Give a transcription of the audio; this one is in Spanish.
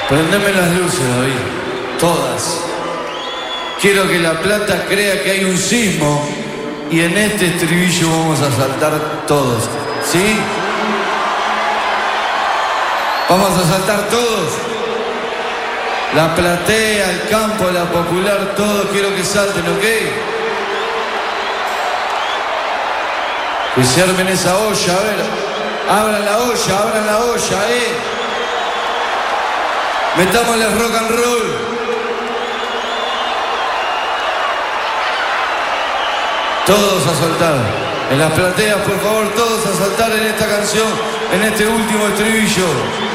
Prendeme las luces, David. Todas. Quiero que La Plata crea que hay un sismo y en este estribillo vamos a saltar todos. ¿Sí? Vamos a saltar todos. La platea, el campo, la popular, todos quiero que salten, ¿ok? Que se armen esa olla, a ver. Abran la olla, Metámosle rock and roll. Todos a saltar. En las plateas, por favor, todos a saltar en esta canción, en este último estribillo.